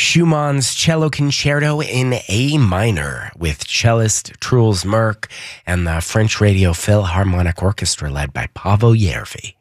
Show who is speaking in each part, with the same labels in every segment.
Speaker 1: Schumann's Cello Concerto in A minor with cellist Truls Merk and the French Radio Philharmonic Orchestra led by Paavo Järvi.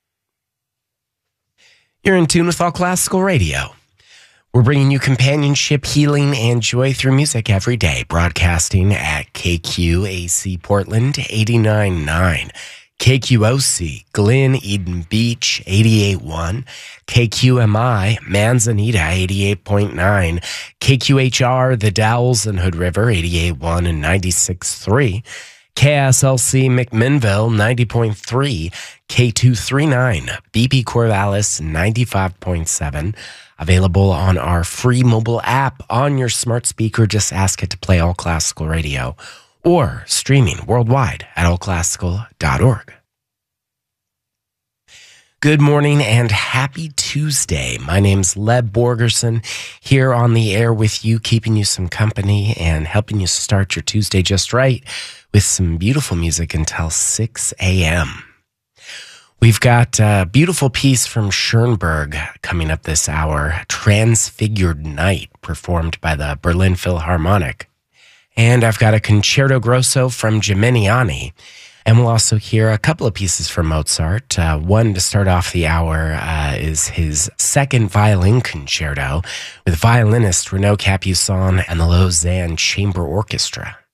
Speaker 1: You're in tune with All Classical Radio. We're bringing you companionship, healing, and joy through music every day, broadcasting at KQAC Portland 89.9, KQOC Glen Eden Beach 88.1, KQMI Manzanita 88.9, KQHR The Dalles and Hood River 88.1 and 96.3, KSLC McMinnville 90.3, K239 BP Corvallis 95.7, available on our free mobile app on your smart speaker. Just ask it to play All Classical Radio, or streaming worldwide at allclassical.org. Good morning and happy Tuesday. My name's Leb Borgerson, here on the air with you, keeping you some company and helping you start your Tuesday just right with some beautiful music until 6 a.m. We've got a beautiful piece from Schoenberg coming up this hour, Transfigured Night, performed by the Berlin Philharmonic. And I've got a Concerto Grosso from Geminiani. And we'll also hear a couple of pieces from Mozart. One to start off the hour is his second violin concerto with violinist Renaud Capuçon and the Lausanne Chamber Orchestra.